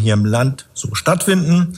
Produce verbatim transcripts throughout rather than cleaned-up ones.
hier im Land so stattfinden.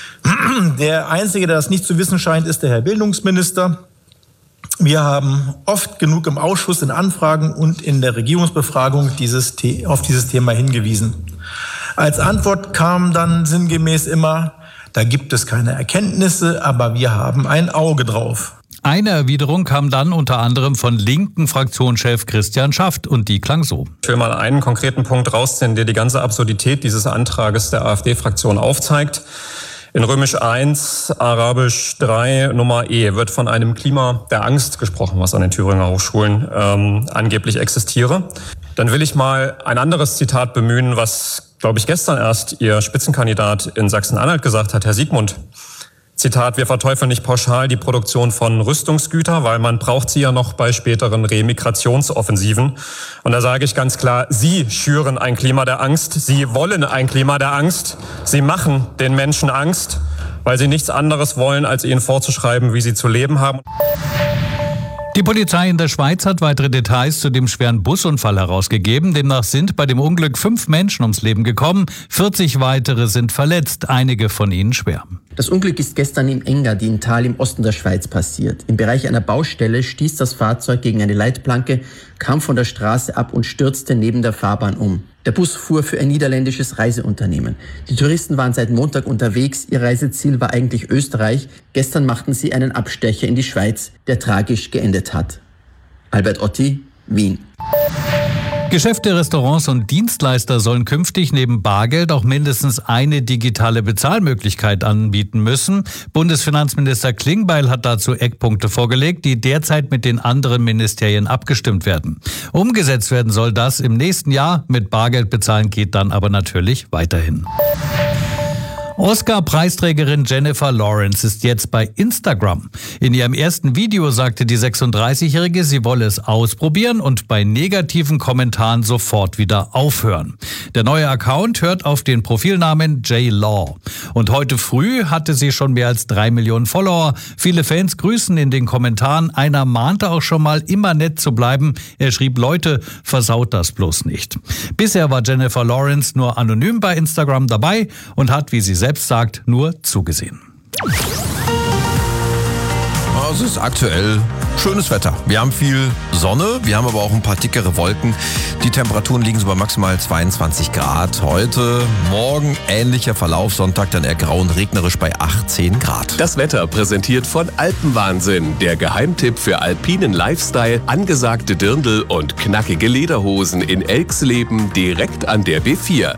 Der Einzige, der das nicht zu wissen scheint, ist der Herr Bildungsminister. Wir haben oft genug im Ausschuss, in Anfragen und in der Regierungsbefragung dieses, auf dieses Thema hingewiesen. Als Antwort kam dann sinngemäß immer, da gibt es keine Erkenntnisse, aber wir haben ein Auge drauf. Eine Erwiderung kam dann unter anderem von linken Fraktionschef Christian Schaft und die klang so. Ich will mal einen konkreten Punkt rausziehen, der die ganze Absurdität dieses Antrages der AfD-Fraktion aufzeigt. In Römisch eins, Arabisch drei, Nummer E wird von einem Klima der Angst gesprochen, was an den Thüringer Hochschulen ähm, angeblich existiere. Dann will ich mal ein anderes Zitat bemühen, was, glaube ich, gestern erst Ihr Spitzenkandidat in Sachsen-Anhalt gesagt hat, Herr Siegmund. Zitat, wir verteufeln nicht pauschal die Produktion von Rüstungsgütern, weil man braucht sie ja noch bei späteren Remigrationsoffensiven. Und da sage ich ganz klar, Sie schüren ein Klima der Angst. Sie wollen ein Klima der Angst. Sie machen den Menschen Angst, weil sie nichts anderes wollen, als ihnen vorzuschreiben, wie sie zu leben haben. Die Polizei in der Schweiz hat weitere Details zu dem schweren Busunfall herausgegeben. Demnach sind bei dem Unglück fünf Menschen ums Leben gekommen. vierzig weitere sind verletzt, einige von ihnen schwer. Das Unglück ist gestern in Engadin-Tal im Osten der Schweiz passiert. Im Bereich einer Baustelle stieß das Fahrzeug gegen eine Leitplanke, kam von der Straße ab und stürzte neben der Fahrbahn um. Der Bus fuhr für ein niederländisches Reiseunternehmen. Die Touristen waren seit Montag unterwegs. Ihr Reiseziel war eigentlich Österreich. Gestern machten sie einen Abstecher in die Schweiz, der tragisch geendet hat. Albert Otti, Wien. Geschäfte, Restaurants und Dienstleister sollen künftig neben Bargeld auch mindestens eine digitale Bezahlmöglichkeit anbieten müssen. Bundesfinanzminister Klingbeil hat dazu Eckpunkte vorgelegt, die derzeit mit den anderen Ministerien abgestimmt werden. Umgesetzt werden soll das im nächsten Jahr. Mit Bargeld bezahlen geht dann aber natürlich weiterhin. Oscar-Preisträgerin Jennifer Lawrence ist jetzt bei Instagram. In ihrem ersten Video sagte die sechsunddreißigjährige, sie wolle es ausprobieren und bei negativen Kommentaren sofort wieder aufhören. Der neue Account hört auf den Profilnamen J Law. Und heute früh hatte sie schon mehr als drei Millionen Follower. Viele Fans grüßen in den Kommentaren. Einer mahnte auch schon mal, immer nett zu bleiben. Er schrieb, Leute, versaut das bloß nicht. Bisher war Jennifer Lawrence nur anonym bei Instagram dabei und hat, wie sie selbst sagt, nur zugesehen. Es ist aktuell schönes Wetter. Wir haben viel Sonne, wir haben aber auch ein paar dickere Wolken. Die Temperaturen liegen so bei maximal zweiundzwanzig Grad. Heute, morgen ähnlicher Verlauf, Sonntag dann eher grau und regnerisch bei achtzehn Grad. Das Wetter präsentiert von Alpenwahnsinn, der Geheimtipp für alpinen Lifestyle, angesagte Dirndl und knackige Lederhosen in Elxleben direkt an der B vier.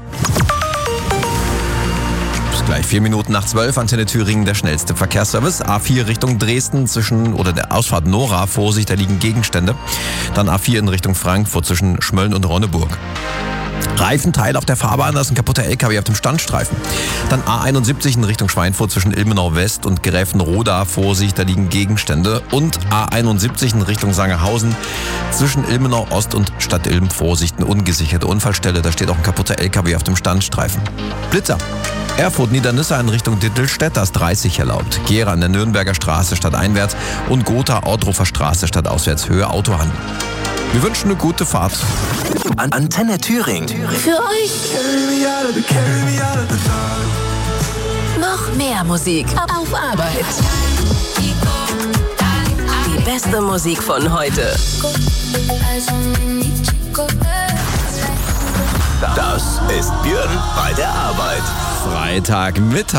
Gleich vier Minuten nach zwölf, Antenne Thüringen, der schnellste Verkehrsservice. A vier Richtung Dresden zwischen, oder der Ausfahrt Nora, Vorsicht, da liegen Gegenstände. Dann A vier in Richtung Frankfurt zwischen Schmölln und Ronneburg. Reifenteil auf der Fahrbahn, das ist ein kaputter L K W auf dem Standstreifen. Dann A einundsiebzig in Richtung Schweinfurt zwischen Ilmenau West und Gräfenroda, Vorsicht, da liegen Gegenstände. Und A einundsiebzig in Richtung Sangerhausen zwischen Ilmenau Ost und Stadt Ilm, Vorsicht, eine ungesicherte Unfallstelle, da steht auch ein kaputter L K W auf dem Standstreifen. Blitzer. Erfurt Niedernisse in Richtung Dittelstedt, das dreißig erlaubt. Gera an der Nürnberger Straße stadteinwärts und Gotha Ortruffer Straße stadtauswärts, Höhe Autohandel. Wir wünschen eine gute Fahrt. An Antenne Thüringen. Für euch noch mehr Musik auf Arbeit. Die beste Musik von heute. Das ist Björn bei der Arbeit. Freitagmittag.